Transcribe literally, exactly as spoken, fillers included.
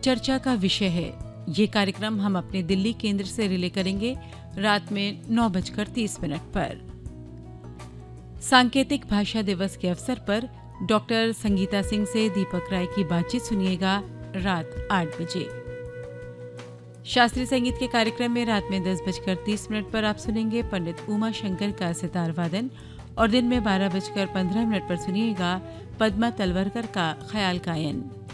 चर्चा का विषय है। ये कार्यक्रम हम अपने दिल्ली केंद्र से रिले करेंगे रात में नौ बजकर तीस मिनट पर। सांकेतिक भाषा दिवस के अवसर पर डॉक्टर संगीता सिंह से दीपक राय की बातचीत सुनिएगा रात आठ बजे। शास्त्रीय संगीत के कार्यक्रम में रात में दस बजकर तीस मिनट पर आप सुनेंगे पंडित उमा शंकर का सितार वादन और दिन में बारह बजकर पंद्रह मिनट पर सुनिएगा पद्मा तलवरकर का ख्याल गायन।